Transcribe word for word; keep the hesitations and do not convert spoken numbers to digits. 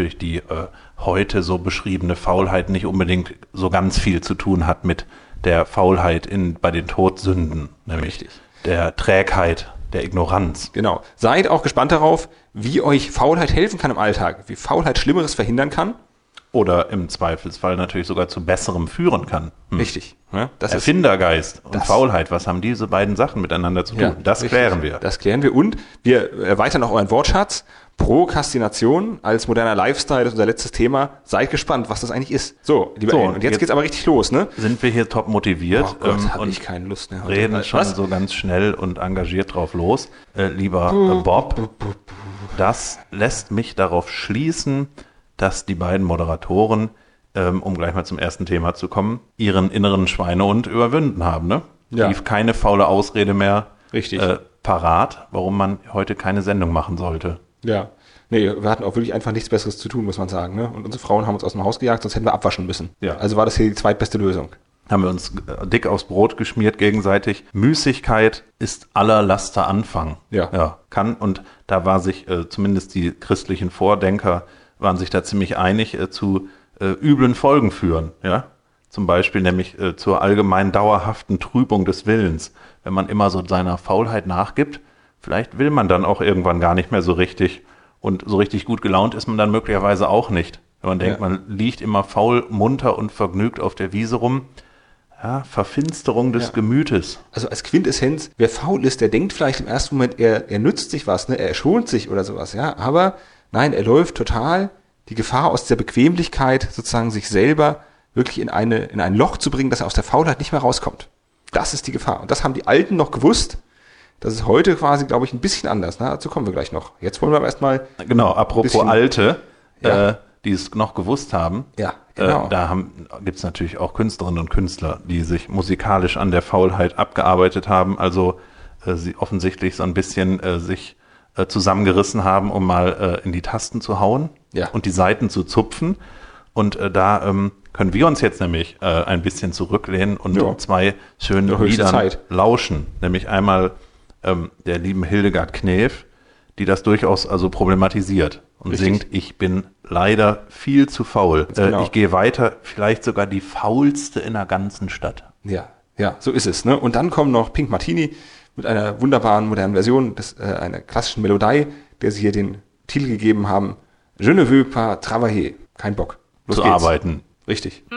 natürlich die äh, heute so beschriebene Faulheit nicht unbedingt so ganz viel zu tun hat mit der Faulheit in, bei den Todsünden, nämlich Richtig. der Trägheit, der Ignoranz. Genau. Seid auch gespannt darauf, wie euch Faulheit helfen kann im Alltag, wie Faulheit Schlimmeres verhindern kann. Oder im Zweifelsfall natürlich sogar zu Besserem führen kann. Hm. Richtig. Ja, das Erfindergeist und das- Faulheit, was haben diese beiden Sachen miteinander zu tun? Ja, das richtig. klären wir. Das klären wir und wir erweitern auch euren Wortschatz. Prokrastination als moderner Lifestyle ist unser letztes Thema. Seid gespannt, was das eigentlich ist. So, lieber So, Ellen, und jetzt, jetzt- geht's aber richtig los, ne? Sind wir hier top motiviert Oh Gott, ähm, habe und ich keine Lust mehr heute. reden Äh, schon was? so ganz schnell und engagiert drauf los. Äh, lieber äh, Bob, das lässt mich darauf schließen, dass die beiden Moderatoren, ähm, um gleich mal zum ersten Thema zu kommen, ihren inneren Schweinehund überwunden haben. Ne? Ja. Die keine faule Ausrede mehr Richtig. Äh, parat, warum man heute keine Sendung machen sollte. Ja. Nee, wir hatten auch wirklich einfach nichts Besseres zu tun, muss man sagen. Ne? Und unsere Frauen haben uns aus dem Haus gejagt, sonst hätten wir abwaschen müssen. Ja. Also war das hier die zweitbeste Lösung. Haben wir uns äh, dick aufs Brot geschmiert gegenseitig. Müßigkeit ist aller Laster Anfang. Ja. Ja, kann. Und da war sich äh, zumindest die christlichen Vordenker waren sich da ziemlich einig äh, zu äh, üblen Folgen führen. Ja. Zum Beispiel nämlich äh, zur allgemein dauerhaften Trübung des Willens. Wenn man immer so seiner Faulheit nachgibt, vielleicht will man dann auch irgendwann gar nicht mehr so richtig. Und so richtig gut gelaunt ist man dann möglicherweise auch nicht. Wenn man denkt, Ja. man liegt immer faul, munter und vergnügt auf der Wiese rum. Ja, Verfinsterung des Ja. Gemütes. Also als Quintessenz, wer faul ist, der denkt vielleicht im ersten Moment, er, er nützt sich was, ne? Er schont sich oder sowas, ja. Aber nein, er läuft total die Gefahr aus der Bequemlichkeit, sozusagen sich selber wirklich in, eine, in ein Loch zu bringen, dass er aus der Faulheit nicht mehr rauskommt. Das ist die Gefahr. Und das haben die Alten noch gewusst. Das ist heute quasi, glaube ich, ein bisschen anders. Ne? Dazu kommen wir gleich noch. Jetzt wollen wir aber erstmal... Genau, apropos Bisschen- Alte, Ja. äh, die es noch gewusst haben. Ja, genau. Äh, da gibt es natürlich auch Künstlerinnen und Künstler, die sich musikalisch an der Faulheit abgearbeitet haben. Also äh, sie offensichtlich so ein bisschen äh, sich äh, zusammengerissen haben, um mal äh, in die Tasten zu hauen Ja. und die Saiten zu zupfen. Und äh, da ähm, können wir uns jetzt nämlich äh, ein bisschen zurücklehnen und Ja. zwei schönen Ja, höchste Liedern Zeit. lauschen. Nämlich einmal ähm, der lieben Hildegard Knef, die das durchaus also problematisiert und Richtig. singt, ich bin leider viel zu faul. Äh, genau. Ich gehe weiter, vielleicht sogar die faulste in der ganzen Stadt. Ja, ja, so ist es. Ne? Und dann kommen noch Pink Martini mit einer wunderbaren modernen Version des, äh, einer klassischen Melodie, der sie hier den Titel gegeben haben, Je ne veux pas travailler. Kein Bock. Los zu geht's. arbeiten. Richtig.